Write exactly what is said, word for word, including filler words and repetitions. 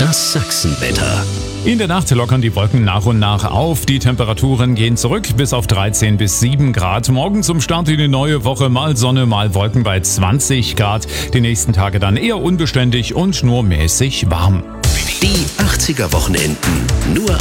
Das Sachsenwetter. In der Nacht lockern die Wolken nach und nach auf. Die Temperaturen gehen zurück bis auf dreizehn bis sieben Grad. Morgen zum Start in die neue Woche mal Sonne, mal Wolken bei zwanzig Grad. Die nächsten Tage dann eher unbeständig und nur mäßig warm. Die achtziger Wochenenden. Nur